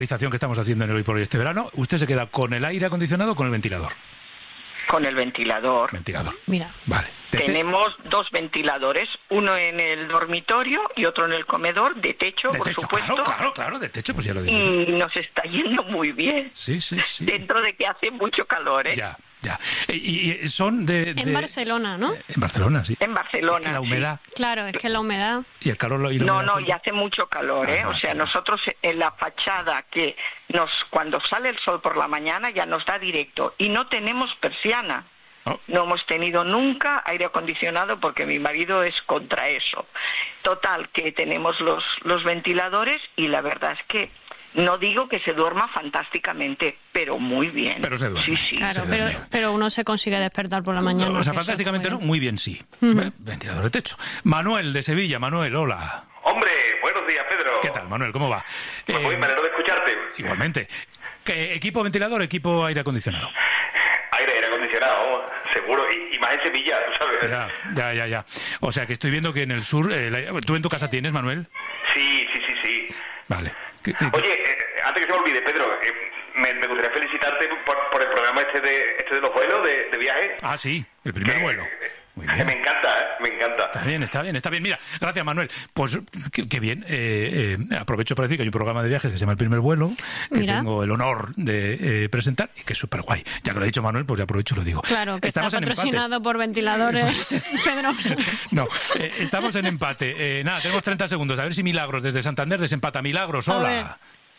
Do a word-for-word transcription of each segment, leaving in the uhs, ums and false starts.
que estamos haciendo en el Hoy por Hoy este verano, ¿usted se queda con el aire acondicionado o con el ventilador? Con el ventilador. Ventilador. Mira. Vale. Tenemos dos ventiladores, uno en el dormitorio y otro en el comedor, de techo, de por techo, supuesto. Claro, claro, claro, de techo, pues ya lo digo. Y nos está yendo muy bien. Sí, sí, sí. Dentro de que hace mucho calor, ¿eh? Ya, ya. Y, y son de, de... En Barcelona, ¿no? En Barcelona, sí. En Barcelona, es que la humedad. Sí. Claro, es que la humedad... Y el calor y la No, humedad, no, y hace mucho calor, ¿eh? Ah, o sea, sí. nosotros en la fachada que nos cuando sale el sol por la mañana ya nos da directo y no tenemos persiana. Oh. No hemos tenido nunca aire acondicionado porque mi marido es contra eso. Total, que tenemos los, los ventiladores y la verdad es que no digo que se duerma fantásticamente, pero muy bien. Pero se duerme. Sí, sí. Claro, se pero, duerme. pero uno se consigue despertar por la mañana. O sea, que eso fantásticamente está no, muy muy bien sí. Uh-huh. ¿Eh? Ventilador de techo. Manuel, de Sevilla. Manuel, hola. Hombre, buenos días, Pedro. ¿Qué tal, Manuel? ¿Cómo va? Pues Eh, muy me alegro de escucharte. Igualmente. ¿Qué, ¿Equipo ventilador o equipo aire acondicionado? Aire, aire acondicionado, seguro. Y, y más en Sevilla, tú sabes. Ya, ya, ya, ya. O sea, que estoy viendo que en el sur... Eh, la- ¿Tú en tu casa tienes, Manuel? Sí, sí, sí, sí. Vale. ¿Qué- qué- Oye, eh, antes que se me olvide, Pedro, eh, me, me gustaría felicitarte por, por el programa este de este de los vuelos, de, de viaje. Ah, sí, el primer Que- vuelo. Muy Me bien. encanta, ¿eh? Me encanta. Está bien, está bien, está bien. Mira, gracias, Manuel. Pues qué, qué bien. Eh, eh, aprovecho para decir que hay un programa de viajes que se llama El Primer Vuelo, que Mira. tengo el honor de eh, presentar y que es súper guay. Ya que lo ha dicho Manuel, pues ya aprovecho y lo digo. Claro, que Estamos está en empate. patrocinado por ventiladores, Pedro. No, eh, estamos en empate. Eh, nada, tenemos treinta segundos. A ver si Milagros desde Santander desempata. Milagros, A ver. hola.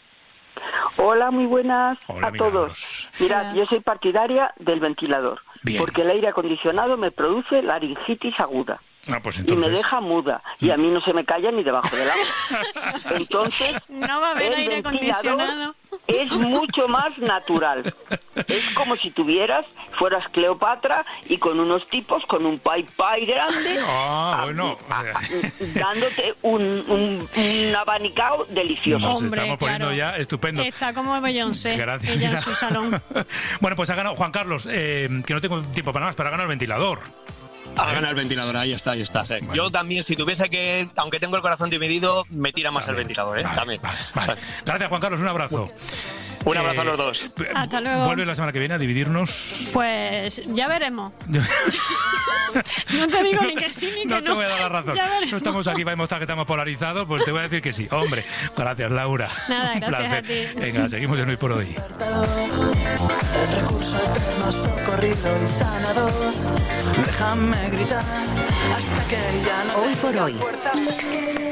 Hola, muy buenas Hola, a Milagros. todos. Mirad, Hola. yo soy partidaria del ventilador, Bien. porque el aire acondicionado me produce laringitis aguda Ah, pues y entonces... me deja muda, y a mí no se me calla ni debajo del agua. Entonces, No va a haber el aire ventilador acondicionado. es mucho más natural. Es como si tuvieras, fueras Cleopatra y con unos tipos con un pai pai grande, Ah, a- bueno, o a- sea- a- dándote un, un, un abanicao delicioso. Nos Hombre, estamos poniendo claro. ya estupendos. Está como Beyoncé, Gracias. ella en mira. su salón. Bueno, pues ha ganado Juan Carlos, eh, que no tengo tiempo para más, pero ha ganado el ventilador. Ha ganado el ventilador, ahí está, ahí está. Sí. Bueno. Yo también, si tuviese que, aunque tengo el corazón dividido, me tira más Vale, el ventilador, ¿eh? vale, también. vale, vale. Gracias, Juan Carlos, un abrazo. Un abrazo Eh, a los dos. p- Hasta luego. Vuelve la semana que viene a dividirnos. Pues ya veremos. No te digo ni que sí ni que no. No te voy a dar la razón. Ya veremos. No estamos aquí para demostrar que estamos polarizados, pues te voy a decir que sí. Hombre, gracias, Laura. Nada, Un gracias placer. a ti. Venga, seguimos en Hoy por Hoy. El recurso eterno, socorrido y sanador. Déjame gritar hasta que ya no Hoy por tenga hoy. fuerzas.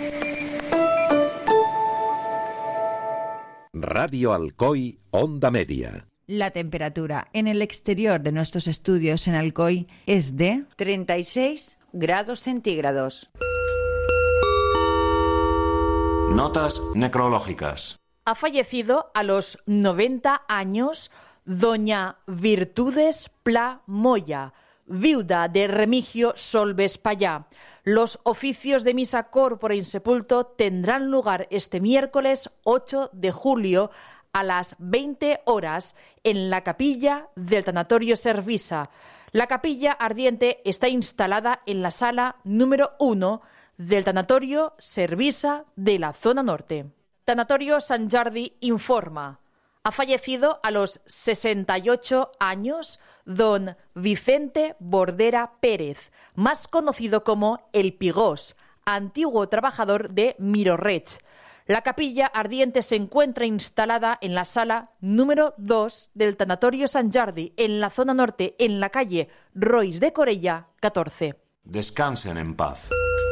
Radio Alcoy, Onda Media. La temperatura en el exterior de nuestros estudios en Alcoy es de treinta y seis grados centígrados. Notas necrológicas. Ha fallecido a los noventa años doña Virtudes Pla Moya, viuda de Remigio Solves Payá. Los oficios de misa corpore insepulto tendrán lugar este miércoles ocho de julio a las veinte horas en la capilla del Tanatorio Servisa. La capilla ardiente está instalada en la sala número uno del Tanatorio Servisa de la zona norte. Tanatorio Sant Jordi informa. Ha fallecido a los sesenta y ocho años don Vicente Bordera Pérez, más conocido como El Pigós, antiguo trabajador de Mirorrech. La capilla ardiente se encuentra instalada en la sala número dos del Tanatorio Sant Jordi, en la zona norte, en la calle Rois de Corella, catorce. Descansen en paz.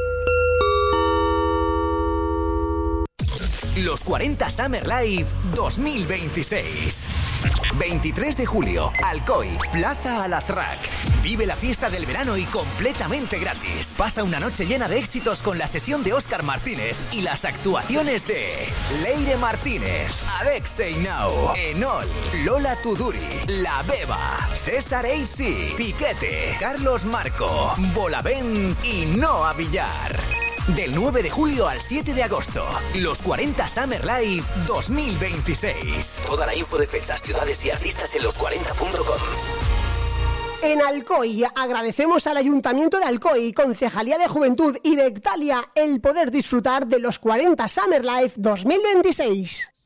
Los cuarenta Summer Live dos mil veintiséis. veintitrés de julio, Alcoy, Plaza Alazrac. Vive la fiesta del verano y completamente gratis. Pasa una noche llena de éxitos con la sesión de Óscar Martínez y las actuaciones de Leire Martínez, Alexei Nau, Enol, Lola Tuduri, La Beba, César A C, Piquete, Carlos Marco, Bolavent y Noa Villar. Del nueve de julio al siete de agosto, los cuarenta Summer Live dos mil veintiséis. Toda la info de fechas, ciudades y artistas en los cuarenta punto com. En Alcoy agradecemos al Ayuntamiento de Alcoy, Concejalía de Juventud y Bectalia el poder disfrutar de los cuarenta Summer Live dos mil veintiséis.